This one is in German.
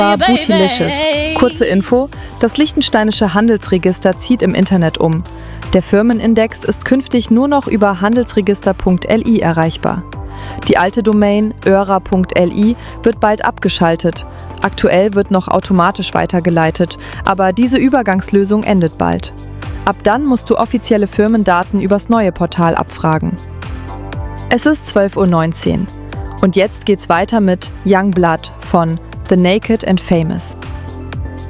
Bootylicious. Kurze Info: Das liechtensteinische Handelsregister zieht im Internet um. Der Firmenindex ist künftig nur noch über handelsregister.li erreichbar. Die alte Domain öra.li wird bald abgeschaltet. Aktuell wird noch automatisch weitergeleitet, aber diese Übergangslösung endet bald. Ab dann musst du offizielle Firmendaten übers neue Portal abfragen. Es ist 12:19 Uhr und jetzt geht's weiter mit Young Blood von The Naked and Famous.